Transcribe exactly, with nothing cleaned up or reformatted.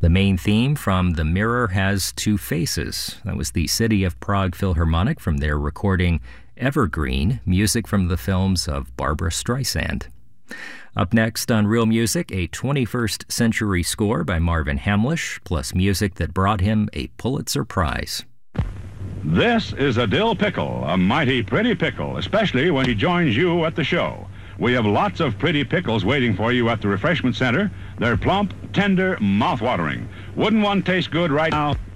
The main theme from The Mirror Has Two Faces. That was the City of Prague Philharmonic from their recording Evergreen, music from the films of Barbra Streisand. Up next on Real Music, a twenty-first century score by Marvin Hamlisch, plus music that brought him a Pulitzer Prize. This is a dill pickle, a mighty pretty pickle, especially when he joins you at the show. We have lots of pretty pickles waiting for you at the refreshment center. They're plump, tender, mouth-watering. Wouldn't one taste good right now?